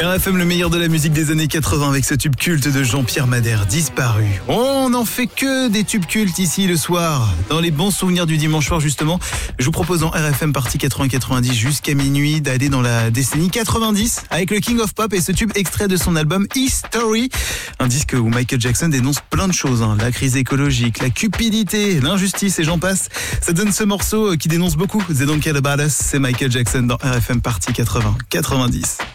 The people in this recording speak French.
RFM, le meilleur de la musique des années 80 avec ce tube culte de Jean-Pierre Madère, Disparu. On n'en fait que des tubes cultes ici le soir. Dans les bons souvenirs du dimanche soir justement, je vous propose en RFM partie 80-90 jusqu'à minuit d'aller dans la décennie 90 avec le King of Pop et ce tube extrait de son album History. Un disque où Michael Jackson dénonce plein de choses, la crise écologique, la cupidité, l'injustice et j'en passe. Ça donne ce morceau qui dénonce beaucoup. They Don't Care About Us, c'est Michael Jackson dans RFM partie 80-90.